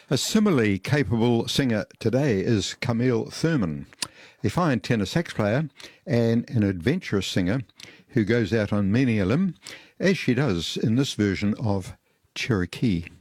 A similarly capable singer today is Camille Thurman, a fine tenor sax player and an adventurous singer who goes out on many a limb, as she does in this version of Cherokee.